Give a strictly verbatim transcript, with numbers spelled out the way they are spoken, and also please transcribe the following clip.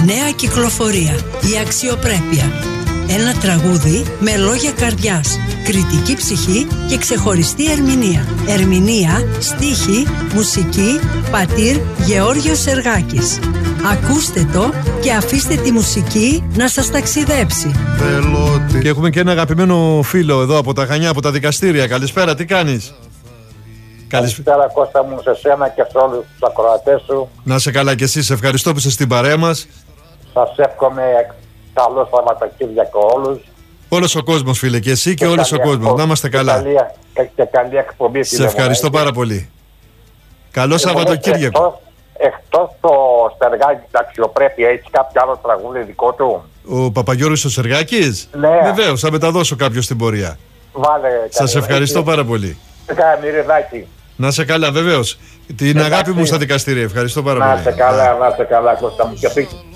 Νέα κυκλοφορία. Η αξιοπρέπεια. Ένα τραγούδι με λόγια καρδιάς, κριτική ψυχή και ξεχωριστή ερμηνεία. Ερμηνεία, στίχη, μουσική, πατήρ Γεώργιος Σεργάκης. Ακούστε το και αφήστε τη μουσική να σας ταξιδέψει. Και έχουμε και ένα αγαπημένο φίλο εδώ από τα Χανιά, από τα δικαστήρια. Καλησπέρα, τι κάνεις? Καλησπέρα Κώστα μου, σε σένα και σε όλους τους ακροατές σου. Να σε καλά και εσύ, σε ευχαριστώ που είσαι στην παρέα μας. Σας εύχομαι καλό Σαββατοκύριακο όλους. Όλος ο κόσμος, φίλε, και εσύ και, και όλος ο κόσμος. Να είμαστε καλά. Καλή, και, και καλή εκπομπή. Σε ευχαριστώ πάρα πολύ. Καλό Σαββατοκύριακο. Εκτός το Σεργάκη, τα αξιοπρέπεια, έχει κάποιο άλλο τραγούδι δικό του? Ο Παπαγιώργης ο Σεργάκης. Ναι. Βεβαίως, θα μεταδώσω κάποιο στην πορεία. Βάλε. Σας ευχαριστώ πάρα πολύ. Καμιριδάκι. Να σε καλά, βεβαίως. Την Εντάξει. αγάπη μου στα δικαστήρια. Ευχαριστώ πάρα να πολύ. Να σε καλά, να σε καλά, Κώστα μου. Και